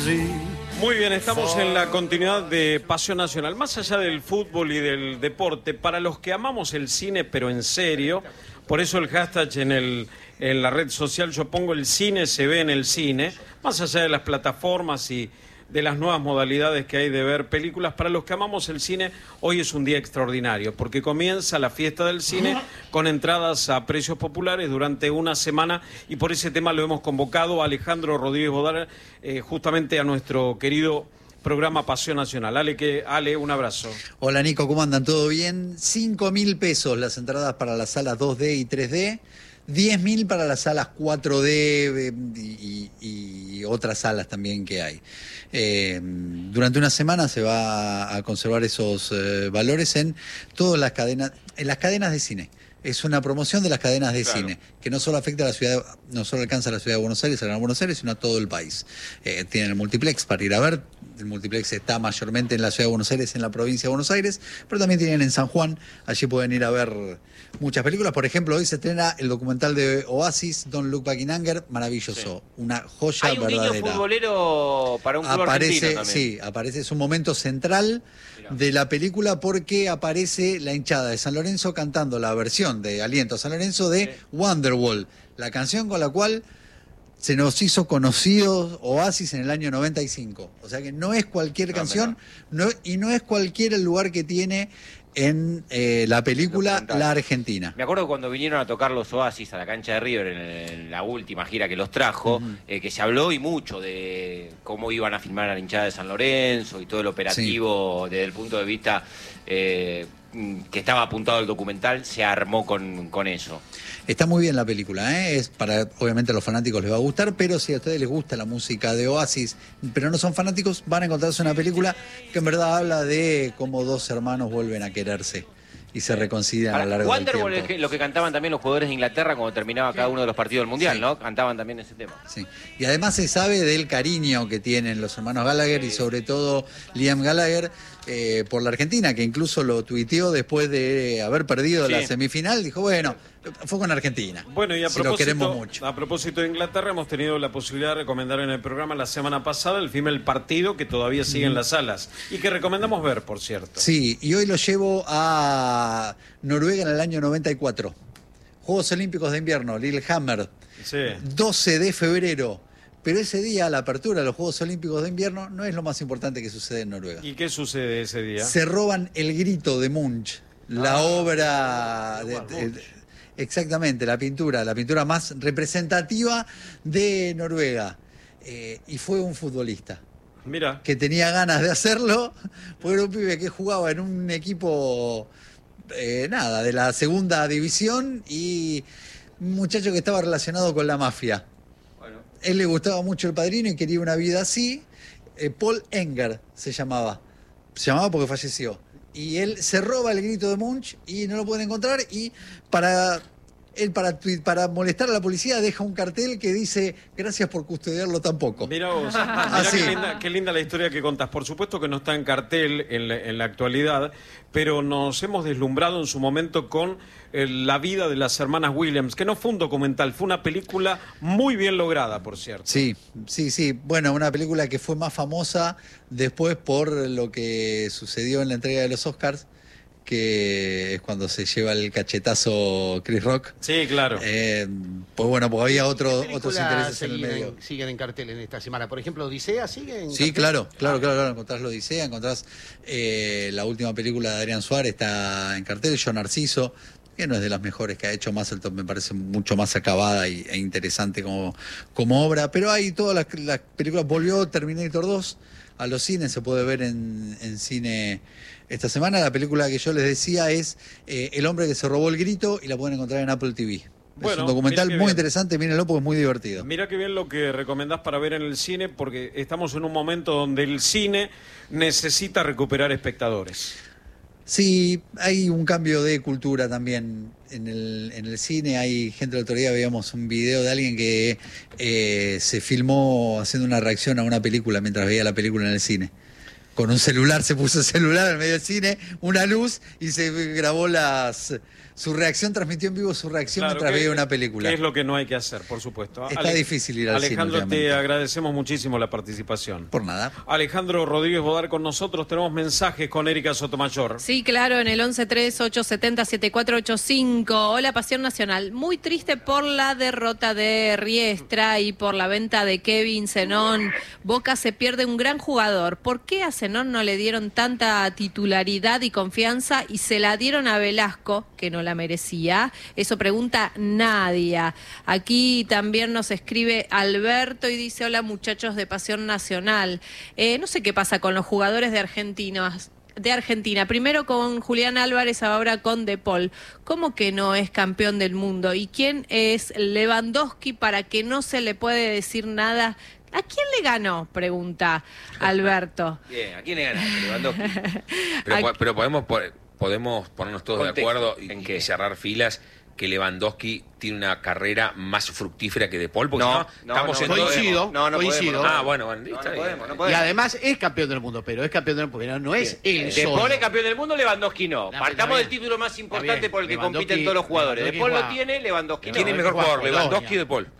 Muy bien, estamos en la continuidad de Pasión Nacional. Más allá del fútbol y del deporte, para los que amamos el cine, pero en serio, por eso el hashtag en la red social, yo pongo el cine se ve en el cine, más allá de las plataformas y de las nuevas modalidades que hay de ver películas. Para los que amamos el cine, hoy es un día extraordinario, porque comienza la fiesta del cine con entradas a precios populares durante una semana, y por ese tema lo hemos convocado a Alejandro Rodríguez Bodar, justamente a nuestro querido programa Pasión Nacional. Ale, un abrazo. Hola Nico, ¿cómo andan? ¿Todo bien? 5.000 pesos las entradas para las salas 2D y 3D. 10.000 para las salas 4D y otras salas también que hay. Durante una semana se va a conservar esos valores en todas las cadenas de cine. Es una promoción de las cadenas de cine, que no solo afecta a la ciudad, no solo alcanza a la ciudad de Buenos Aires, a Gran Buenos Aires, sino a todo el país. Tienen el multiplex para ir a ver. El multiplex está mayormente en la ciudad de Buenos Aires, en la provincia de Buenos Aires, pero también tienen en San Juan. Allí pueden ir a ver muchas películas. Por ejemplo, hoy se estrena el documental de Oasis, Don't Look Back in Anger, maravilloso, una joya verdadera. Hay un niño futbolero para un club argentino también. Sí, aparece, es un momento central de la película, porque aparece la hinchada de San Lorenzo cantando la versión de Aliento a San Lorenzo de Wonderwall, la canción con la cual se nos hizo conocidos Oasis en el año 95. O sea que no es cualquier canción, y no es cualquier el lugar que tiene en la película La Argentina. Me acuerdo cuando vinieron a tocar los Oasis a la cancha de River en la última gira que los trajo, que se habló y mucho de cómo iban a filmar a la hinchada de San Lorenzo y todo el operativo desde el punto de vista que estaba apuntado al documental, se armó con eso. Está muy bien la película, es para, obviamente a los fanáticos les va a gustar, pero si a ustedes les gusta la música de Oasis, pero no son fanáticos, van a encontrarse una película que en verdad habla de cómo dos hermanos vuelven a quererse y se reconcilian a lo largo del tiempo. Wonderwall es lo que cantaban también los jugadores de Inglaterra cuando terminaba cada uno de los partidos del Mundial, ¿no? Cantaban también ese tema. Sí. Y además se sabe del cariño que tienen los hermanos Gallagher y sobre todo Liam Gallagher por la Argentina, que incluso lo tuiteó después de haber perdido la semifinal. Dijo, bueno, fue con Argentina. Bueno, y lo queremos mucho. A propósito de Inglaterra, hemos tenido la posibilidad de recomendar en el programa la semana pasada el film El Partido, que todavía sigue en las salas y que recomendamos ver, por cierto. Sí, y hoy lo llevo a Noruega en el año 94. Juegos Olímpicos de Invierno, Lillehammer, 12 de febrero. Pero ese día, la apertura de los Juegos Olímpicos de Invierno, no es lo más importante que sucede en Noruega. ¿Y qué sucede ese día? Se roban El Grito de Munch, la obra... Exactamente, la pintura más representativa de Noruega. Y fue un futbolista. Mira. Que tenía ganas de hacerlo, porque era un pibe que jugaba en un equipo, de la segunda división, y un muchacho que estaba relacionado con la mafia. Bueno. Él le gustaba mucho El Padrino y quería una vida así. Paul Enger se llamaba porque falleció. Y él se roba El Grito de Munch y no lo pueden encontrar, y para molestar a la policía deja un cartel que dice gracias por custodiarlo tan poco. Mirá vos, qué linda la historia que contás. Por supuesto que no está en cartel en la actualidad, pero nos hemos deslumbrado en su momento con la vida de las hermanas Williams, que no fue un documental, fue una película muy bien lograda, por cierto. Sí. Bueno, una película que fue más famosa después por lo que sucedió en la entrega de los Oscars, que es cuando se lleva el cachetazo Chris Rock. Sí, claro. Pues bueno, porque había otros intereses en el medio. Siguen en cartel en esta semana. Por ejemplo, Odisea sigue en Sí, cartel. Claro. Encontrás la Odisea, encontrás la última película de Adrián Suárez, está en cartel. Yo Narciso, que no es de las mejores que ha hecho Masseltoft, me parece mucho más acabada e interesante como obra. Pero hay todas las películas. Volvió Terminator 2 a los cines, se puede ver en cine esta semana. La película que yo les decía es El hombre que se robó el grito, y la pueden encontrar en Apple TV. Bueno, es un documental muy interesante, mírenlo porque es muy divertido. Mirá qué bien lo que recomendás para ver en el cine, porque estamos en un momento donde el cine necesita recuperar espectadores. Sí, hay un cambio de cultura también en el cine. Hay gente de la autoridad, veíamos un video de alguien que se filmó haciendo una reacción a una película mientras veía la película en el cine. con un celular, se puso el celular en medio del cine, una luz, y se grabó su reacción, transmitió en vivo su reacción mientras veía una película. Que es lo que no hay que hacer, por supuesto. Está difícil ir al Alejandro, cine. te agradecemos muchísimo la participación. Por nada. Alejandro Rodríguez Bodar con nosotros. Tenemos mensajes con Erika Sotomayor. Sí, claro, en el 1138707485. Hola, Pasión Nacional. Muy triste por la derrota de Riestra y por la venta de Kevin Zenón. Boca se pierde un gran jugador. ¿Por qué a Zenón no le dieron tanta titularidad y confianza y se la dieron a Velasco, que no la merecía? Eso pregunta Nadia. Aquí también nos escribe Alberto y dice: hola, muchachos de Pasión Nacional. No sé qué pasa con los jugadores de Argentina. Primero con Julián Álvarez, ahora con De Paul. ¿Cómo que no es campeón del mundo? ¿Y quién es Lewandowski para que no se le puede decir nada? ¿A quién le ganó? Pregunta Alberto. Bien, ¿a quién le ganó Lewandowski? Pero podemos ponernos todos de acuerdo y cerrar filas que Lewandowski tiene una carrera más fructífera que De Paul, porque estamos en coincido. Ah, bueno, está bien. Y además es campeón del mundo, pero es campeón del mundo, pero no es él De solo. Paul es campeón del mundo, Lewandowski no. No, Partamos bien. del título más importante Bien. por el que Lewandowski- compiten todos los jugadores. De Paul lo Lewandowski tiene, Lewandowski ¿Quién no. es mejor juega jugador, Polonia. Lewandowski o De Paul?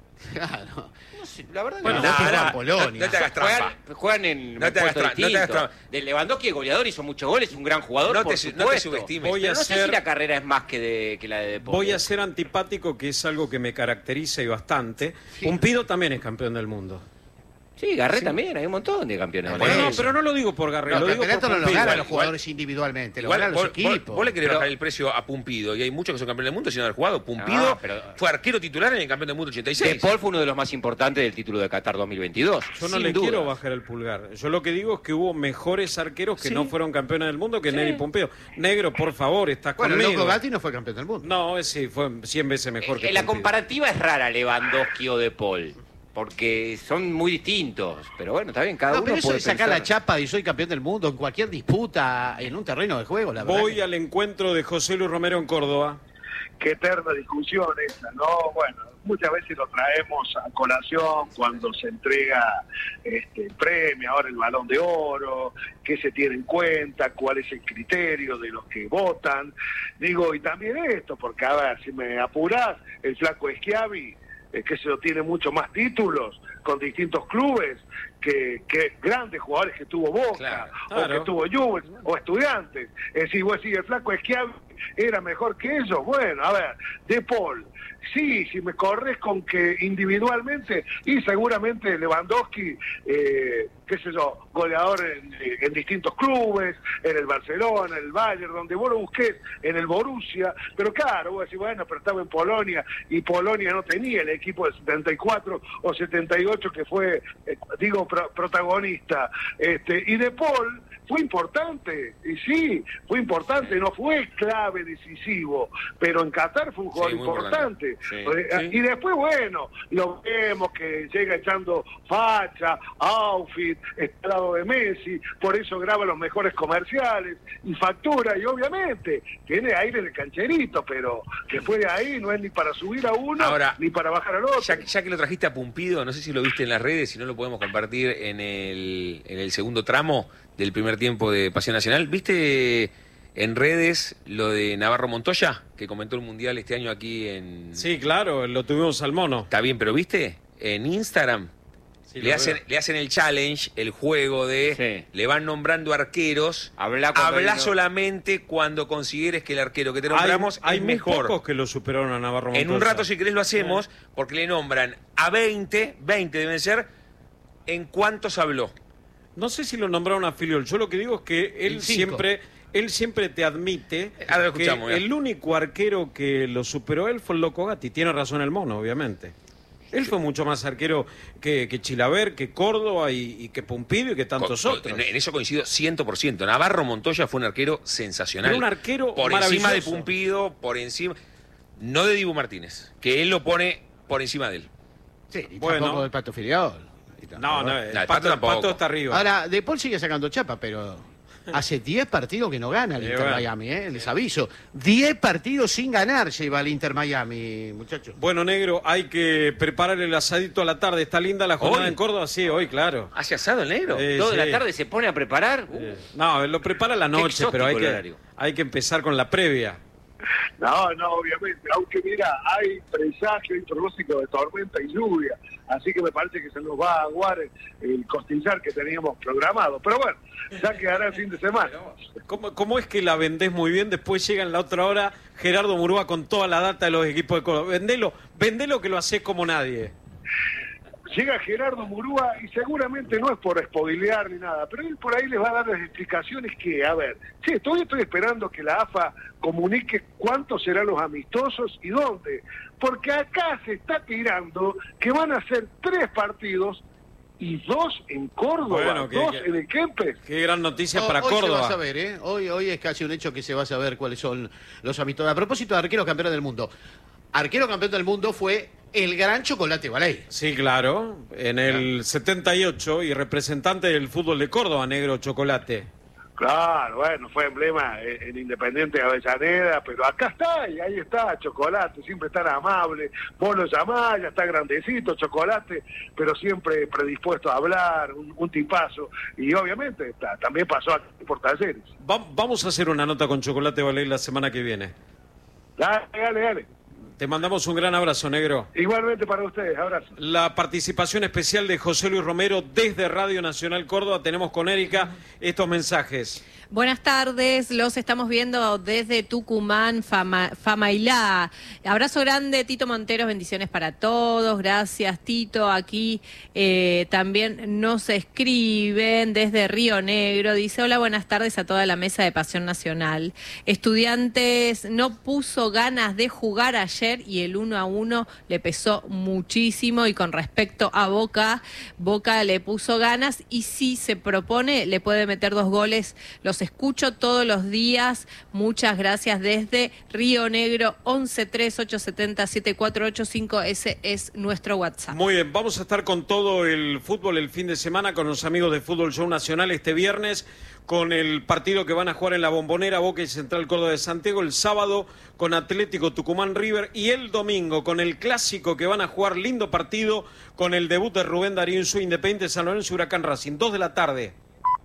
Claro. No sé, la verdad que Bueno, no. Lewandowski juega en Polonia. no te hagas trampa. Juegan en No te hagas puestos trampa, no te hagas distintos. trampa. De Lewandowski es goleador, hizo muchos goles, es un gran jugador, No por te supuesto. subestimes. Voy Pero a no sé ser- si la carrera es más que la de Paul. Voy a ser antipático, que es algo que me caracteriza y bastante. Pumpido también es campeón del mundo. Sí, Garré también, hay un montón de campeones. Bueno, No, pero no lo digo por Garré, Los lo digo por campeonatos no los Pumpido. ganan los Igual- jugadores individualmente, los Igual ganan los vos equipos. le querés Pero- bajar el precio a Pumpido, y hay muchos que son campeones del mundo sin haber jugado. Pumpido No, pero- fue arquero titular en el campeón del mundo De 86. Paul fue uno de los más importantes del título de Qatar 2022. Yo no sin le duda. quiero bajar el pulgar. Yo lo que digo es que hubo mejores arqueros que Sí. no fueron campeones del mundo que Neri Pumpido. Negro, por favor, estás Bueno, conmigo. Loco Gatti no fue campeón del mundo. No, sí, fue 100 veces mejor que La Pumpido. comparativa es rara, Lewandowski o De Paul, porque son muy distintos. Pero bueno, está bien, cada No, uno pero eso puede de sacar pensar. la chapa y soy campeón del mundo en cualquier disputa en un terreno de juego, la verdad. Voy al encuentro de José Luis Romero en Córdoba. Qué eterna discusión esa, ¿no? Bueno, muchas veces lo traemos a colación cuando se entrega el premio, ahora el Balón de Oro, qué se tiene en cuenta, cuál es el criterio de los que votan. Digo, y también esto, porque a ver, si me apurás, el flaco Schiavi, que se lo tiene mucho más títulos con distintos clubes que grandes jugadores que tuvo Boca, Claro. o que tuvo Juve, o Estudiantes. Es decir, vos decís, el flaco Schiavi era mejor que ellos. Bueno, a ver, De Paul, sí, si me corres con que individualmente, y seguramente Lewandowski, qué sé yo, goleador en distintos clubes, en el Barcelona, en el Bayern, donde vos lo busques, en el Borussia, pero claro, vos decís, bueno, pero estaba en Polonia, y Polonia no tenía el equipo del 74 o 78 que fue, protagonista. Y De Paul fue importante, y sí, fue importante, no fue clave, decisivo, pero en Qatar fue un jugador muy importante. Sí. Y después, bueno, lo vemos que llega echando facha, outfit, está al lado de Messi, por eso graba los mejores comerciales y factura, y obviamente tiene aire de cancherito, pero después de ahí no es ni para subir a uno, Ahora, ni para bajar al otro. Ya que lo trajiste a Pumpido, no sé si lo viste en las redes, si no lo podemos compartir en el segundo tramo del primer tiempo de Pasión Nacional. ¿Viste en redes lo de Navarro Montoya, que comentó el Mundial este año aquí en... Sí, claro, lo tuvimos al mono. Está bien, pero ¿viste? En Instagram Sí, le hacen el challenge, el juego de... Sí. Le van nombrando arqueros. Habla cuando Habla no- solamente cuando consideres que el arquero que te Hay, nombramos hay es muy mejor. pocos que lo superaron a Navarro Montoya. En un rato, si querés, lo hacemos, porque le nombran a 20 deben ser, en cuántos habló. No sé si lo nombraron a Filiol. Yo lo que digo es que él Cinco. siempre te admite Ahora lo que escuchamos, ya. el único arquero que lo superó él fue el Loco Gatti. Tiene razón el mono, obviamente. Él fue mucho más arquero que Chilaver, que Córdoba y que Pumpido y que tantos otros. En eso coincido 100%. Navarro Montoya fue un arquero sensacional. Era un arquero por encima de maravilloso. Pumpido, por encima... No de Dibu Martínez, que él lo pone por encima de él. Sí, y Bueno. tampoco del Pato Filiol. No, el el Pato Pato tampoco. está arriba. Ahora, De Paul sigue sacando chapa, pero Hace 10 partidos que no gana el Inter bueno. Miami, les aviso. 10 partidos sin ganar lleva el Inter Miami, muchachos. Bueno, negro, hay que preparar el asadito a la tarde. ¿Está linda la jornada ¿Hoy? en Córdoba? Sí, hoy, claro. ¿Hace asado el negro? Toda Sí. la tarde se pone a preparar. No, lo prepara la noche, exótico pero el horario. hay que empezar con la previa. No, obviamente, aunque mira, hay presagio, hay pronóstico de tormenta y lluvia, así que me parece que se nos va a aguar el costillar que teníamos programado, pero bueno, ya quedará el fin de semana. ¿Cómo es que la vendés muy bien? Después llega en la otra hora Gerardo Murúa con toda la data de los equipos de Córdoba. Vendelo que lo hacés como nadie. Llega Gerardo Murúa y seguramente no es por spoilear ni nada, pero él por ahí les va a dar las explicaciones que, a ver, sí, estoy esperando que la AFA comunique cuántos serán los amistosos y dónde, porque acá se está tirando que van a ser 3 partidos y 2 en Córdoba, Bueno, 2 en el Kempes. Qué gran noticia para Hoy se va a Córdoba. saber, Hoy es casi un hecho que se va a saber cuáles son los amistosos. A propósito de arquero campeón del mundo. Arquero campeón del mundo fue el gran Chocolate Baley. Sí, claro, en el 78 y representante del fútbol de Córdoba, negro Chocolate. Claro, bueno, fue emblema en Independiente de Avellaneda, pero acá está, y ahí está, Chocolate, siempre tan amable, vos lo llamás, ya está grandecito, Chocolate, pero siempre predispuesto a hablar, un tipazo, y obviamente también pasó aquí por Talleres. Vamos a hacer una nota con Chocolate Ballet la semana que viene. Dale. Te mandamos un gran abrazo, negro. Igualmente para ustedes, abrazo. La participación especial de José Luis Romero desde Radio Nacional Córdoba. Tenemos con Erika estos mensajes. Buenas tardes, los estamos viendo desde Tucumán, Famailá. Abrazo grande, Tito Monteros, bendiciones para todos. Gracias, Tito. Aquí también nos escriben desde Río Negro. Dice, hola, buenas tardes a toda la mesa de Pasión Nacional. Estudiantes no puso ganas de jugar ayer y el 1-1 le pesó muchísimo. Y con respecto a Boca le puso ganas y si se propone le puede meter 2 goles. Los escucho todos los días. Muchas gracias desde Río Negro, 1138707485. Ese es nuestro WhatsApp. Muy bien, vamos a estar con todo el fútbol el fin de semana, con los amigos de Fútbol Show Nacional este viernes, con el partido que van a jugar en la Bombonera, Boca y Central Córdoba de Santiago, el sábado con Atlético Tucumán River y el domingo con el clásico que van a jugar, lindo partido, con el debut de Rubén Darío Insúa, Independiente San Lorenzo, Huracán Racing, 2 de la tarde.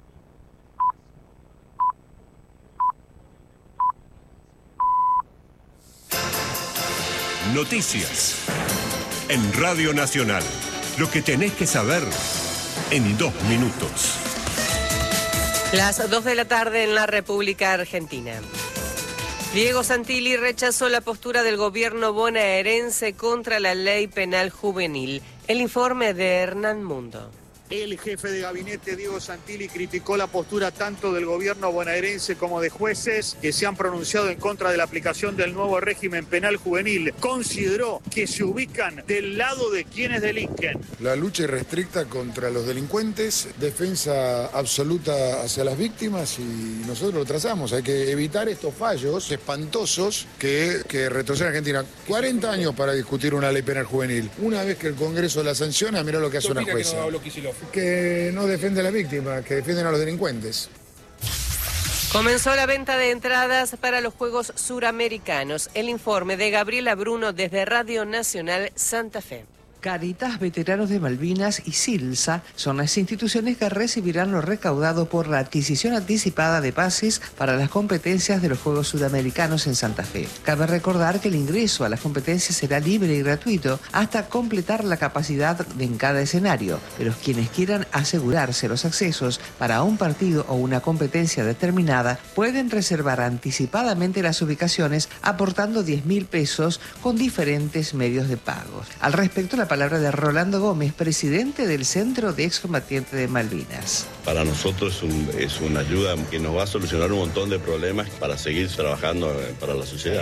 Noticias en Radio Nacional. Lo que tenés que saber en 2 minutos. Las 2 de la tarde en la República Argentina. Diego Santilli rechazó la postura del gobierno bonaerense contra la ley penal juvenil. El informe de Hernán Mundo. El jefe de gabinete, Diego Santilli, criticó la postura tanto del gobierno bonaerense como de jueces que se han pronunciado en contra de la aplicación del nuevo régimen penal juvenil. Consideró que se ubican del lado de quienes delinquen. La lucha irrestricta contra los delincuentes, defensa absoluta hacia las víctimas y nosotros lo trazamos. Hay que evitar estos fallos espantosos que retroceden a Argentina. 40 años para discutir una ley penal juvenil. Una vez que el Congreso la sanciona, mirá lo que hace una jueza. Que no defiende a la víctima, que defienden a los delincuentes. Comenzó la venta de entradas para los Juegos Suramericanos. El informe de Gabriela Bruno desde Radio Nacional Santa Fe. Cáritas, Veteranos de Malvinas y SILSA son las instituciones que recibirán lo recaudado por la adquisición anticipada de pases para las competencias de los Juegos Sudamericanos en Santa Fe. Cabe recordar que el ingreso a las competencias será libre y gratuito hasta completar la capacidad en cada escenario, pero quienes quieran asegurarse los accesos para un partido o una competencia determinada pueden reservar anticipadamente las ubicaciones aportando 10.000 pesos con diferentes medios de pago. Al respecto, la palabra de Rolando Gómez, presidente del Centro de Excombatientes de Malvinas. Para nosotros es una ayuda que nos va a solucionar un montón de problemas para seguir trabajando para la sociedad.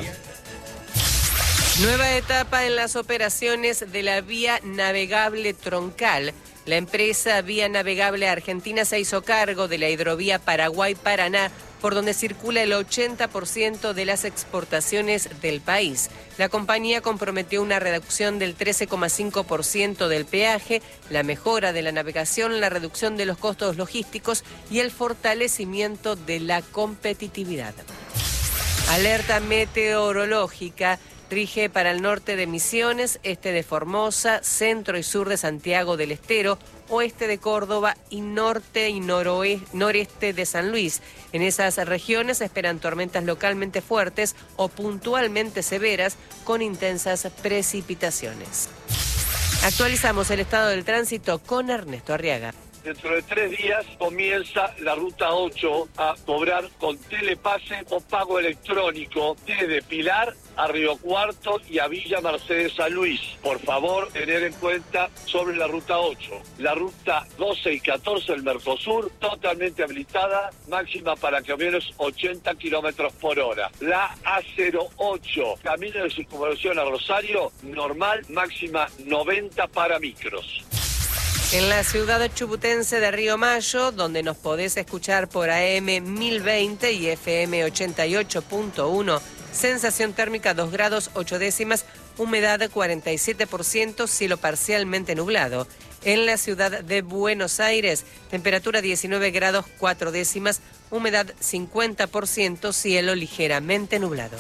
Nueva etapa en las operaciones de la vía navegable troncal. La empresa Vía Navegable Argentina se hizo cargo de la hidrovía Paraguay-Paraná, por donde circula el 80% de las exportaciones del país. La compañía comprometió una reducción del 13,5% del peaje, la mejora de la navegación, la reducción de los costos logísticos y el fortalecimiento de la competitividad. Alerta meteorológica. Rige para el norte de Misiones, este de Formosa, centro y sur de Santiago del Estero, oeste de Córdoba y norte y noreste de San Luis. En esas regiones se esperan tormentas localmente fuertes o puntualmente severas con intensas precipitaciones. Actualizamos el estado del tránsito con Ernesto Arriaga. Dentro de 3 días comienza la ruta 8 a cobrar con telepase o pago electrónico desde Pilar a Río Cuarto y a Villa Mercedes San Luis. Por favor, tener en cuenta sobre la ruta 8. La ruta 12 y 14 del Mercosur, totalmente habilitada, máxima para camiones 80 kilómetros por hora. La A08, camino de circunvalación a Rosario, normal, máxima 90 para micros. En la ciudad chubutense de Río Mayo, donde nos podés escuchar por AM 1020 y FM 88.1, sensación térmica 2 grados 8 décimas, humedad 47%, cielo parcialmente nublado. En la ciudad de Buenos Aires, temperatura 19 grados 4 décimas, humedad 50%, cielo ligeramente nublado.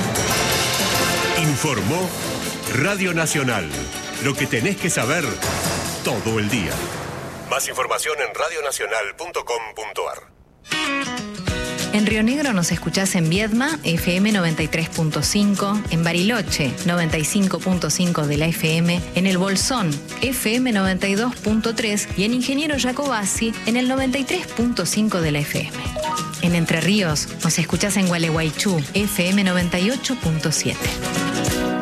Informó Radio Nacional. Lo que tenés que saber todo el día. Más información en radionacional.com.ar. En Río Negro nos escuchás en Viedma, FM 93.5, en Bariloche, 95.5 de la FM, en El Bolsón, FM 92.3 y en Ingeniero Jacobasi, en el 93.5 de la FM. En Entre Ríos nos escuchás en Gualeguaychú, FM 98.7.